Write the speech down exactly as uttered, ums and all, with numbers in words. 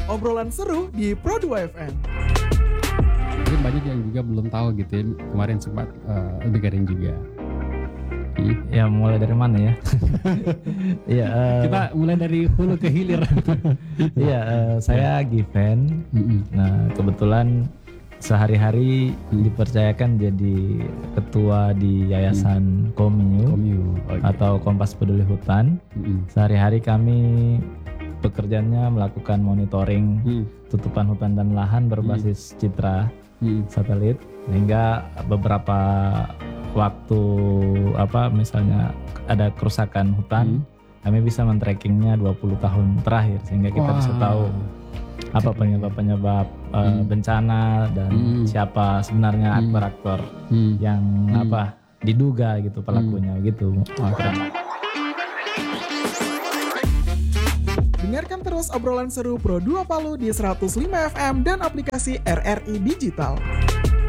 obrolan seru di Pro dua F M. Mungkin banyak yang juga belum tahu gitu ya, kemarin sempat uh, dengerin juga. Ya mulai dari mana ya? Iya. uh, Kita mulai dari hulu ke hilir. Iya, uh, saya Given. Nah kebetulan sehari-hari dipercayakan jadi ketua di Yayasan Komiu, Komiu. Okay. atau Kompas Peduli Hutan. Mm-mm. Sehari-hari kami pekerjaannya melakukan monitoring Mm. tutupan hutan dan lahan berbasis citra Mm. satelit, sehingga beberapa waktu apa misalnya ada kerusakan hutan, Hmm. kami bisa men-trackingnya dua puluh tahun terakhir, sehingga kita Wah. bisa tahu apa penyebab-penyebab uh, Hmm. bencana dan Hmm. siapa sebenarnya Hmm. aktor-aktor Hmm. yang Hmm. apa diduga gitu pelakunya gitu. Wah, keren. Dengarkan terus obrolan seru Pro dua Palu di seratus lima F M dan aplikasi R R I Digital.